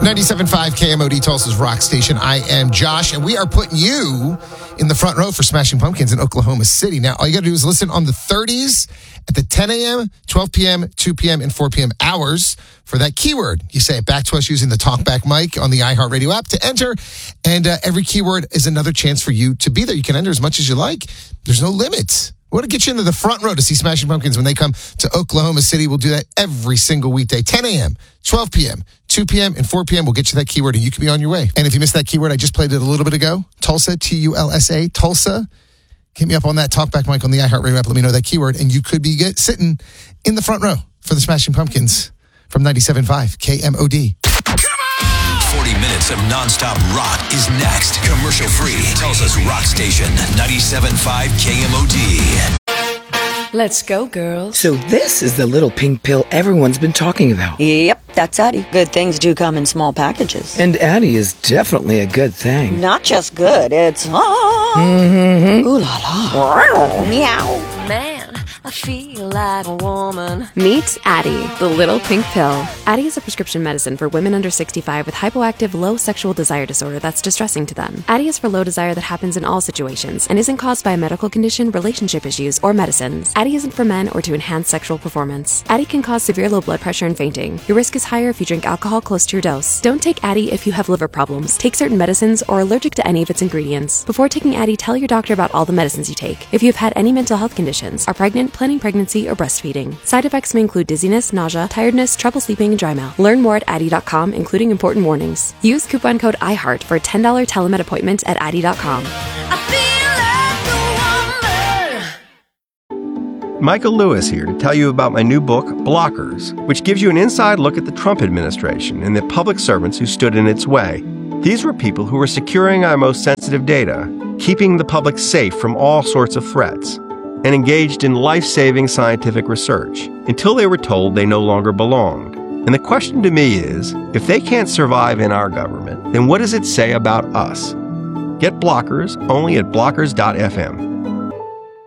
97.5 KMOD Tulsa's Rock Station. I am Josh, and we are putting you in the front row for Smashing Pumpkins in Oklahoma City. Now, all you got to do is listen on the 30s at the 10 a.m., 12 p.m., 2 p.m., and 4 p.m. hours for that keyword. You say it back to us using the TalkBack mic on the iHeartRadio app to enter, and every keyword is another chance for you to be there. You can enter as much as you like. There's no limits. We want to get you into the front row to see Smashing Pumpkins when they come to Oklahoma City. We'll do that every single weekday, 10 a.m., 12 p.m., 2 p.m., and 4 p.m. We'll get you that keyword, and you can be on your way. And if you missed that keyword, I just played it a little bit ago. Tulsa, Tulsa, Tulsa. Hit me up on that TalkBack mic on the iHeartRadio app. Let me know that keyword, and you could be sitting in the front row for the Smashing Pumpkins from 97.5 KMOD. 40 minutes of nonstop rock is next. Commercial free. Tulsa's Rock Station, 97.5 KMOD. Let's go, girls. So this is the little pink pill everyone's been talking about. Yep, that's Addie. Good things do come in small packages. And Addie is definitely a good thing. Not just good, it's ooh la la. Meow. Man, I feel like a woman. Meet Addie, the little pink pill. Addie is a prescription medicine for women under 65 with hypoactive low sexual desire disorder that's distressing to them. Addie is for low desire that happens in all situations and isn't caused by a medical condition, relationship issues, or medicines. Addie isn't for men or to enhance sexual performance. Addie can cause severe low blood pressure and fainting. Your risk is higher if you drink alcohol close to your dose. Don't take Addie if you have liver problems, take certain medicines, or are allergic to any of its ingredients. Before taking Addie, tell your doctor about all the medicines you take. If you've had any mental health conditions, are pregnant, planning pregnancy, or breastfeeding. Side effects may include dizziness, nausea, tiredness, trouble sleeping, and dry mouth. Learn more at Addie.com, including important warnings. Use coupon code IHEART for a $10 telemed appointment at Addie.com. Michael Lewis here to tell you about my new book, Blockers, which gives you an inside look at the Trump administration and the public servants who stood in its way. These were people who were securing our most sensitive data, keeping the public safe from all sorts of threats, and engaged in life-saving scientific research until they were told they no longer belonged. And the question to me is, if they can't survive in our government, then what does it say about us? Get Blockers only at blockers.fm.